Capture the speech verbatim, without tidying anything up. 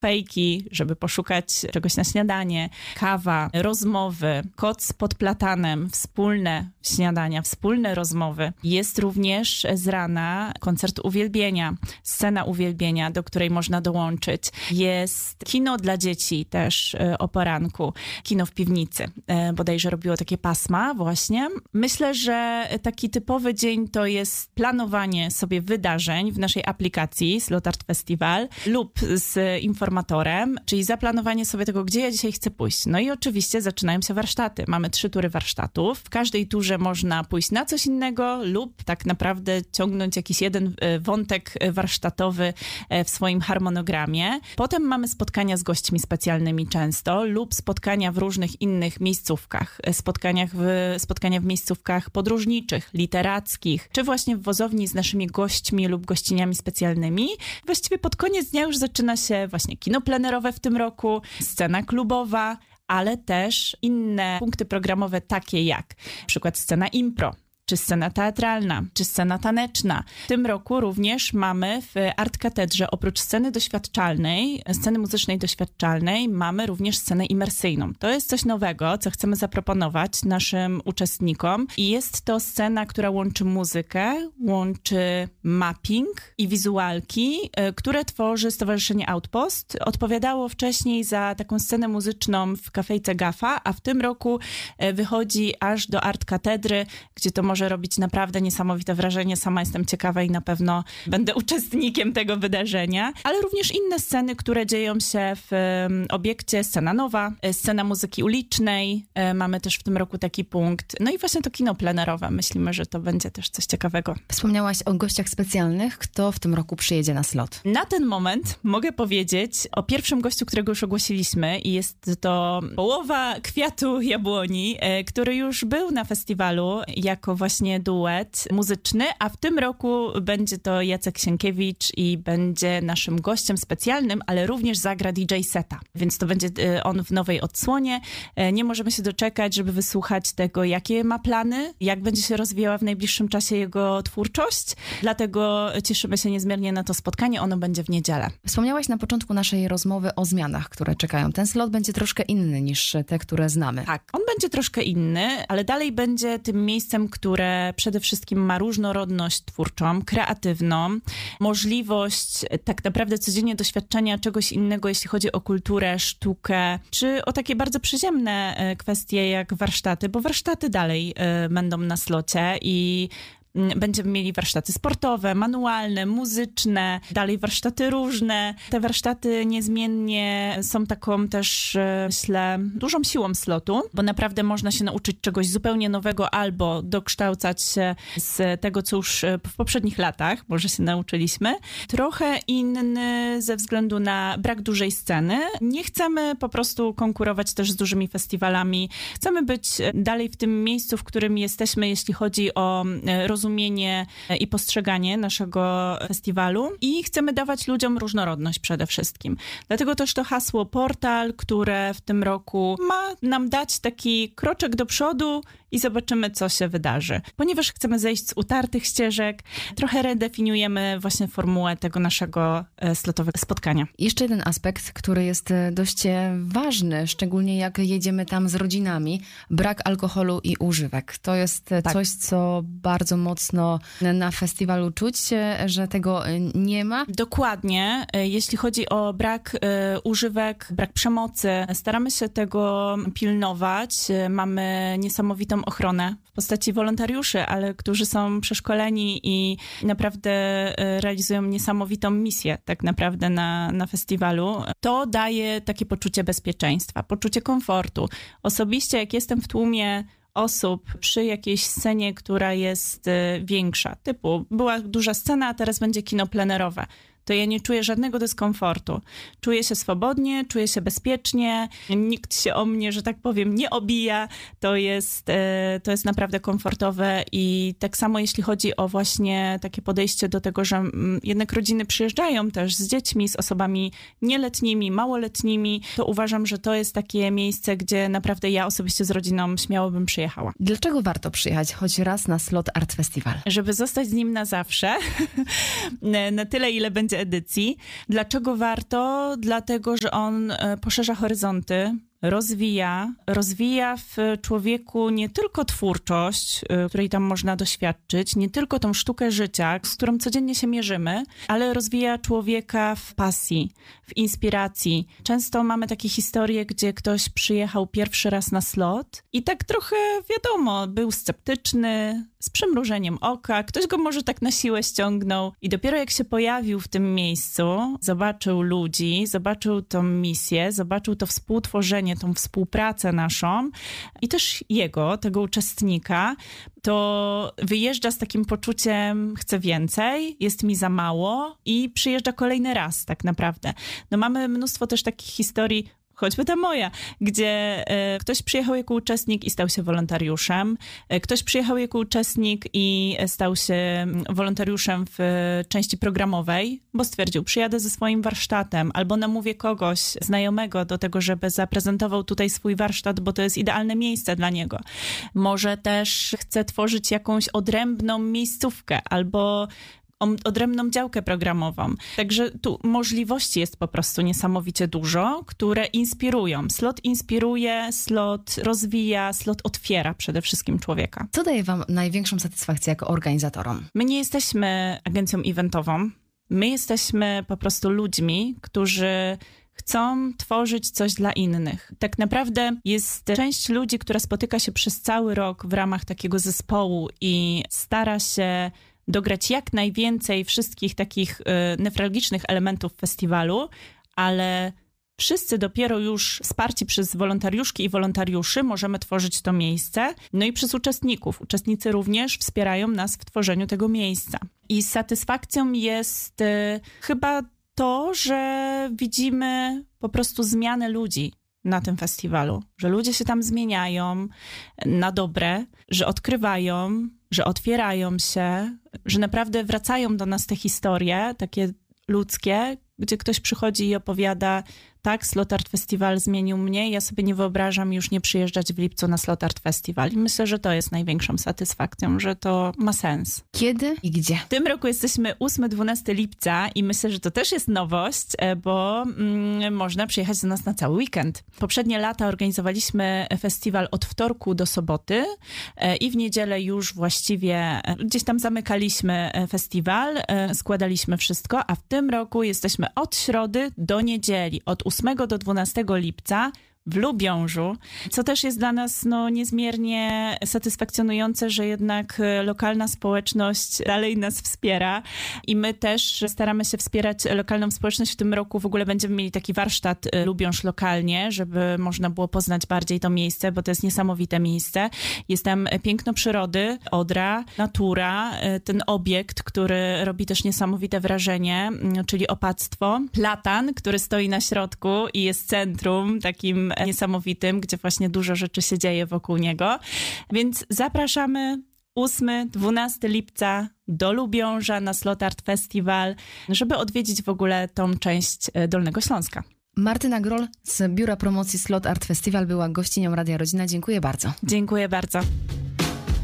fejki, żeby poszukać czegoś na śniadanie, kawa, rozmowy, koc pod platanem, wspólne śniadania, wspólne rozmowy. Jest również z rana koncert uwielbienia, scena uwielbienia, do której można dołączyć. Jest kino dla dzieci też o poranku, kino w piwnicy. Bodajże robiło takie pasma właśnie. Myślę, że taki typowy dzień to jest planowanie sobie wydarzeń w naszej aplikacji Slot Art Festival lub z informatorem, czyli zaplanowanie sobie tego, gdzie ja dzisiaj chcę pójść. No i oczywiście zaczynają się warsztaty. Mamy trzy tury warsztatów. W każdej turze można pójść na coś innego lub tak naprawdę ciągnąć jakiś jeden wątek warsztatowy w swoim harmonogramie. Potem mamy spotkania z gośćmi specjalnymi często lub spotkania w różnych innych miejscówkach. Spotkaniach w, spotkania w miejscówkach podróżniczych, literackich, czy właśnie w wozowni z naszymi gośćmi lub gościniami specjalnymi. Właściwie pod koniec dnia już zaczyna się właśnie kino plenerowe w tym roku, scena klubowa, ale też inne punkty programowe takie jak na przykład scena impro, czy scena teatralna, czy scena taneczna. W tym roku również mamy w Art Katedrze oprócz sceny doświadczalnej, sceny muzycznej doświadczalnej, mamy również scenę imersyjną. To jest coś nowego, co chcemy zaproponować naszym uczestnikom i jest to scena, która łączy muzykę, łączy mapping i wizualki, które tworzy Stowarzyszenie Outpost. Odpowiadało wcześniej za taką scenę muzyczną w kafejce Gafa, a w tym roku wychodzi aż do Art Katedry, gdzie to może robić naprawdę niesamowite wrażenie. Sama jestem ciekawa i na pewno będę uczestnikiem tego wydarzenia. Ale również inne sceny, które dzieją się w um, obiekcie. Scena nowa, scena muzyki ulicznej. E, mamy też w tym roku taki punkt. No i właśnie to kino plenerowe. Myślimy, że to będzie też coś ciekawego. Wspomniałaś o gościach specjalnych. Kto w tym roku przyjedzie na slot? Na ten moment mogę powiedzieć o pierwszym gościu, którego już ogłosiliśmy i jest to połowa kwiatu jabłoni, e, który już był na festiwalu jako właśnie duet muzyczny, a w tym roku będzie to Jacek Sienkiewicz i będzie naszym gościem specjalnym, ale również zagra D J seta. Więc to będzie on w nowej odsłonie. Nie możemy się doczekać, żeby wysłuchać tego, jakie ma plany, jak będzie się rozwijała w najbliższym czasie jego twórczość. Dlatego cieszymy się niezmiernie na to spotkanie. Ono będzie w niedzielę. Wspomniałaś na początku naszej rozmowy o zmianach, które czekają. Ten slot będzie troszkę inny niż te, które znamy. Tak, on będzie troszkę inny, ale dalej będzie tym miejscem, które przede wszystkim ma różnorodność twórczą, kreatywną, możliwość tak naprawdę codziennie doświadczenia czegoś innego, jeśli chodzi o kulturę, sztukę, czy o takie bardzo przyziemne kwestie jak warsztaty, bo warsztaty dalej będą na slocie i będziemy mieli warsztaty sportowe, manualne, muzyczne, dalej warsztaty różne. Te warsztaty niezmiennie są taką też, myślę, dużą siłą slotu, bo naprawdę można się nauczyć czegoś zupełnie nowego albo dokształcać się z tego, co już w poprzednich latach może się nauczyliśmy. Trochę inny ze względu na brak dużej sceny. Nie chcemy po prostu konkurować też z dużymi festiwalami. Chcemy być dalej w tym miejscu, w którym jesteśmy, jeśli chodzi o rozumienie rozumienie i postrzeganie naszego festiwalu i chcemy dawać ludziom różnorodność przede wszystkim. Dlatego też to hasło portal, które w tym roku ma nam dać taki kroczek do przodu i zobaczymy, co się wydarzy. Ponieważ chcemy zejść z utartych ścieżek, trochę redefiniujemy właśnie formułę tego naszego slotowego spotkania. Jeszcze jeden aspekt, który jest dość ważny, szczególnie jak jedziemy tam z rodzinami. Brak alkoholu i używek. To jest tak. Coś, co bardzo mocno na festiwalu czuć, że tego nie ma. Dokładnie. Jeśli chodzi o brak używek, brak przemocy, staramy się tego pilnować. Mamy niesamowitą ochronę w postaci wolontariuszy, ale którzy są przeszkoleni i naprawdę realizują niesamowitą misję tak naprawdę na, na festiwalu. To daje takie poczucie bezpieczeństwa, poczucie komfortu. Osobiście jak jestem w tłumie osób przy jakiejś scenie, która jest większa, typu była duża scena, a teraz będzie kino plenerowe, to ja nie czuję żadnego dyskomfortu. Czuję się swobodnie, czuję się bezpiecznie, nikt się o mnie, że tak powiem, nie obija. To jest, to jest naprawdę komfortowe i tak samo jeśli chodzi o właśnie takie podejście do tego, że jednak rodziny przyjeżdżają też z dziećmi, z osobami nieletnimi, małoletnimi, to uważam, że to jest takie miejsce, gdzie naprawdę ja osobiście z rodziną śmiało bym przyjechała. Dlaczego warto przyjechać choć raz na Slot Art Festival? Żeby zostać z nim na zawsze, na tyle, ile będzie będzie edycji. Dlaczego warto? Dlatego, że on poszerza horyzonty, rozwija, rozwija w człowieku nie tylko twórczość, której tam można doświadczyć, nie tylko tą sztukę życia, z którą codziennie się mierzymy, ale rozwija człowieka w pasji, w inspiracji. Często mamy takie historie, gdzie ktoś przyjechał pierwszy raz na slot i tak trochę, wiadomo, był sceptyczny, z przymrużeniem oka, ktoś go może tak na siłę ściągnął i dopiero jak się pojawił w tym miejscu, zobaczył ludzi, zobaczył tą misję, zobaczył to współtworzenie, tą współpracę naszą i też jego, tego uczestnika, to wyjeżdża z takim poczuciem chcę więcej, jest mi za mało i przyjeżdża kolejny raz tak naprawdę. No mamy mnóstwo też takich historii, choćby ta moja, gdzie e, ktoś przyjechał jako uczestnik i stał się wolontariuszem. E, ktoś przyjechał jako uczestnik i stał się wolontariuszem w e, części programowej, bo stwierdził, przyjadę ze swoim warsztatem, albo namówię kogoś znajomego do tego, żeby zaprezentował tutaj swój warsztat, bo to jest idealne miejsce dla niego. Może też chce tworzyć jakąś odrębną miejscówkę, albo odrębną działkę programową. Także tu możliwości jest po prostu niesamowicie dużo, które inspirują. Slot inspiruje, slot rozwija, slot otwiera przede wszystkim człowieka. Co daje wam największą satysfakcję jako organizatorom? My nie jesteśmy agencją eventową. My jesteśmy po prostu ludźmi, którzy chcą tworzyć coś dla innych. Tak naprawdę jest część ludzi, która spotyka się przez cały rok w ramach takiego zespołu i stara się dograć jak najwięcej wszystkich takich y, newralgicznych elementów festiwalu, ale wszyscy dopiero już wsparci przez wolontariuszki i wolontariuszy możemy tworzyć to miejsce. No i przez uczestników. Uczestnicy również wspierają nas w tworzeniu tego miejsca. I z satysfakcją jest y, chyba to, że widzimy po prostu zmianę ludzi na tym festiwalu. Że ludzie się tam zmieniają na dobre, że odkrywają, że otwierają się, że naprawdę wracają do nas te historie, takie ludzkie, gdzie ktoś przychodzi i opowiada, tak, Slot Art Festival zmienił mnie, ja sobie nie wyobrażam już nie przyjeżdżać w lipcu na Slot Art Festival. I myślę, że to jest największą satysfakcją, że to ma sens. Kiedy i gdzie? W tym roku jesteśmy ósmego do dwunastego lipca i myślę, że to też jest nowość, bo mm, można przyjechać do nas na cały weekend. Poprzednie lata organizowaliśmy festiwal od wtorku do soboty i w niedzielę już właściwie gdzieś tam zamykaliśmy festiwal, składaliśmy wszystko, a w tym roku jesteśmy od środy do niedzieli, od ósmego do dwunastego lipca w Lubiążu, co też jest dla nas no, niezmiernie satysfakcjonujące, że jednak lokalna społeczność dalej nas wspiera i my też staramy się wspierać lokalną społeczność. W tym roku w ogóle będziemy mieli taki warsztat Lubiąż lokalnie, żeby można było poznać bardziej to miejsce, bo to jest niesamowite miejsce. Jest tam piękno przyrody, Odra, natura, ten obiekt, który robi też niesamowite wrażenie, czyli opactwo. Platan, który stoi na środku i jest centrum takim niesamowitym, gdzie właśnie dużo rzeczy się dzieje wokół niego. Więc zapraszamy ósmego do dwunastego lipca do Lubiąża na Slot Art Festival, żeby odwiedzić w ogóle tą część Dolnego Śląska. Martyna Groll z Biura Promocji Slot Art Festival była gościnią Radia Rodzina. Dziękuję bardzo. Dziękuję bardzo.